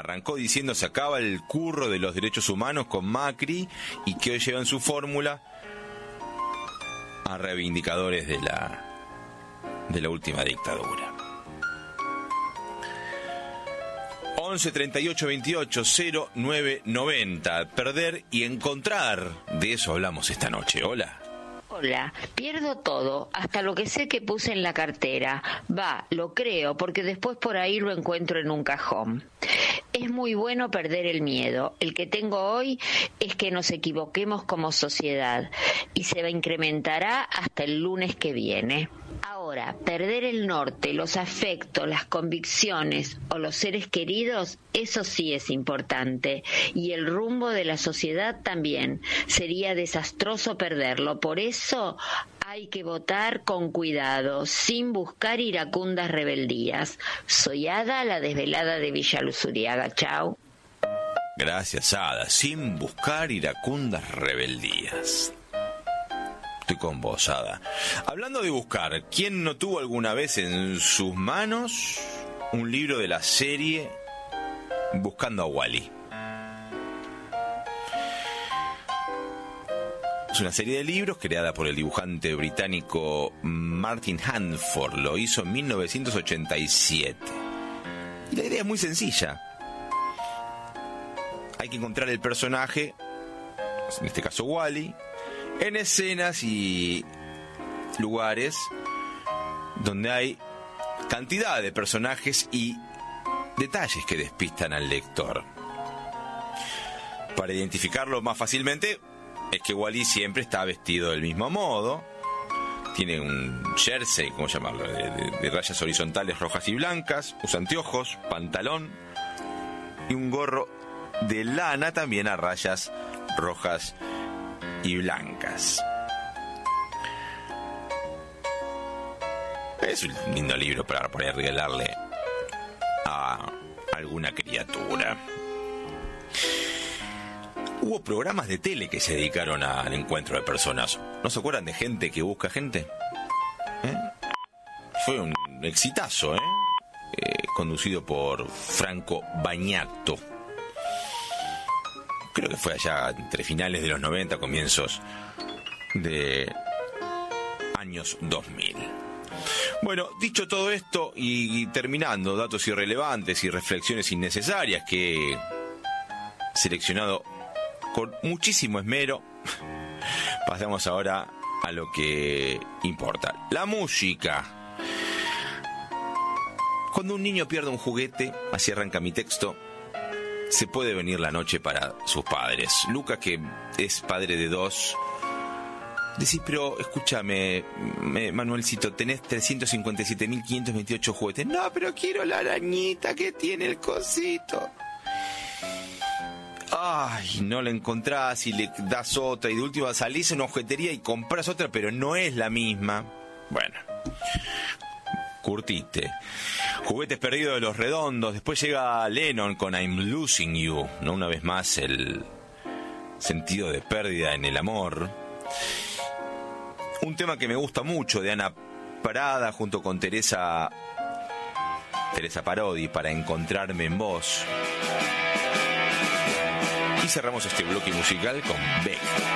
arrancó diciendo se acaba el curro de los derechos humanos con Macri y que hoy llevan su fórmula a reivindicadores de la última dictadura. 11 38 28 09 90. Perder y encontrar. De eso hablamos esta noche. Hola. Hola, pierdo todo, hasta lo que sé que puse en la cartera. Lo creo, porque después por ahí lo encuentro en un cajón. Es muy bueno perder el miedo. El que tengo hoy es que nos equivoquemos como sociedad y se incrementará hasta el lunes que viene. Ahora, perder el norte, los afectos, las convicciones o los seres queridos, eso sí es importante. Y el rumbo de la sociedad también. Sería desastroso perderlo. Por eso hay que votar con cuidado, sin buscar iracundas rebeldías. Soy Ada, la desvelada de Villa Luzuriaga. Chau. Gracias, Ada. Sin buscar iracundas rebeldías. Estoy con vos, Ada. Hablando de buscar, ¿quién no tuvo alguna vez en sus manos un libro de la serie Buscando a Wally? Es una serie de libros creada por el dibujante británico Martin Handford. Lo hizo en 1987. Y la idea es muy sencilla. Hay que encontrar el personaje, en este caso Wally, en escenas y lugares donde hay cantidad de personajes y detalles que despistan al lector. Para identificarlo más fácilmente, es que Wally siempre está vestido del mismo modo. Tiene un jersey, ¿cómo llamarlo?, de rayas horizontales rojas y blancas. Usa anteojos, pantalón y un gorro de lana también a rayas rojas y blancas. Es un lindo libro para poder regalarle a alguna criatura. Hubo programas de tele que se dedicaron al encuentro de personas. ¿No se acuerdan de Gente que busca gente? Fue un exitazo, conducido por Franco Bagnato. Creo que fue allá entre finales de los 90, comienzos de años 2000. Bueno, dicho todo esto y terminando, datos irrelevantes y reflexiones innecesarias que he seleccionado con muchísimo esmero, pasamos ahora a lo que importa, la música. Cuando un niño pierde un juguete, así arranca mi texto, se puede venir la noche para sus padres. Lucas, que es padre de 2, decís, pero escúchame, Manuelcito, tenés 357.528 juguetes. No, pero quiero la arañita que tiene el cosito. Ay, no la encontrás y le das otra, y de última salís a una objetería y compras otra, pero no es la misma. Bueno, curtiste. Juguetes perdidos de Los Redondos. Después llega Lennon con I'm Losing You, ¿no? Una vez más el sentido de pérdida en el amor. Un tema que me gusta mucho de Ana Prada junto con Teresa Parodi, Para encontrarme en vos. Y cerramos este bloque musical con Beck.